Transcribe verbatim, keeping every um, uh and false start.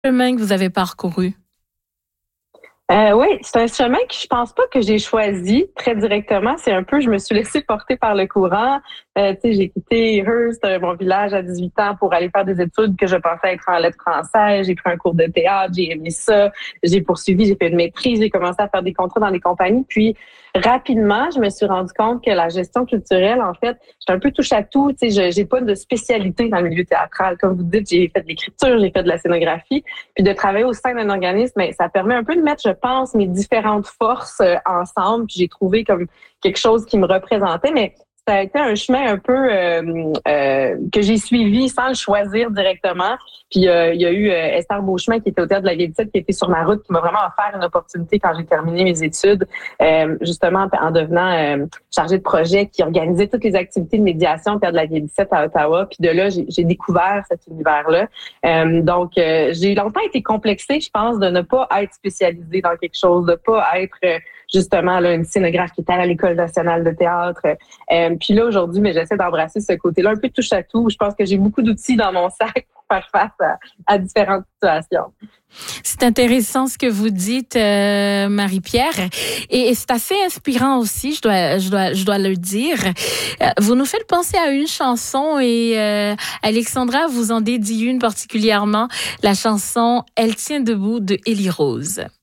Chemin que vous avez parcouru? Euh, oui, c'est un chemin que je pense pas que j'ai choisi très directement. C'est un peu, je me suis laissée porter par le courant. Euh, tu sais, j'ai quitté Hearst, euh, mon village, à dix-huit ans pour aller faire des études que je pensais être en lettres françaises. J'ai pris un cours de théâtre, j'ai aimé ça. J'ai poursuivi, j'ai fait une maîtrise, j'ai commencé à faire des contrats dans des compagnies. Puis, rapidement, je me suis rendu compte que la gestion culturelle, en fait, j'étais un peu touche à tout. Tu sais, je j'ai pas de spécialité dans le milieu théâtral. Comme vous dites, j'ai fait de l'écriture, j'ai fait de la scénographie. Puis de travailler au sein d'un organisme, mais ça permet un peu de mettre, je pense, mes différentes forces euh, ensemble. Puis j'ai trouvé comme quelque chose qui me représentait, mais ça a été un chemin un peu euh, euh, que j'ai suivi sans le choisir directement. Puis euh, il y a eu euh, Esther Beauchemin qui était au Théâtre de la Vieille Dix-Sept qui était sur ma route, qui m'a vraiment offert une opportunité quand j'ai terminé mes études, euh, justement en devenant euh, chargée de projet qui organisait toutes les activités de médiation au Théâtre de la Vieille Dix-Sept à Ottawa. Puis de là, j'ai, j'ai découvert cet univers-là. Euh, donc, euh, j'ai longtemps été complexée, je pense, de ne pas être spécialisée dans quelque chose, de pas être euh, justement là, une scénographe qui était à l'École nationale de théâtre. Euh, puis là, aujourd'hui, mais j'essaie d'embrasser ce côté-là, un peu touche à tout. Je pense que j'ai beaucoup d'outils dans mon sac pour faire face à, à différentes situations. C'est intéressant ce que vous dites, euh, Marie-Pierre, et, et c'est assez inspirant aussi, je dois, je dois, je dois le dire. Euh, vous nous faites penser à une chanson et euh, Alexandra vous en dédie une particulièrement, la chanson « Elle tient debout » de Élie Rose.